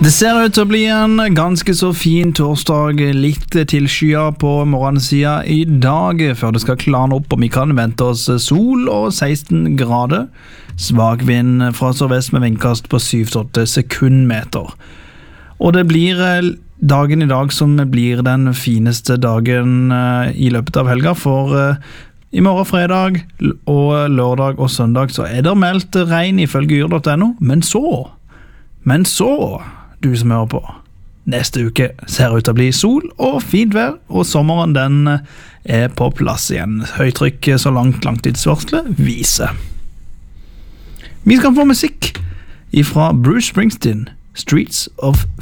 Det ser ut til å bli en ganske så fin torsdag, litt til skya på morgensida i dag, før det skal klarne opp, og vi kan vente oss sol og 16 grader. Svak vind fra sørvest med vindkast på 7-8 sekundmeter. Og det blir dagen i dag som blir den fineste dagen i løpet av helga, for i morgen fredag og lørdag og søndag så er det meldt regn ifølge yr.no, men så, du som hører på, neste uke ser ut til å bli sol og fint vær, og sommeren den er på plass igjen. Høytrykk så langt langtidsvarslet viser. Vi skal få musikk ifra Bruce Springsteen, Streets of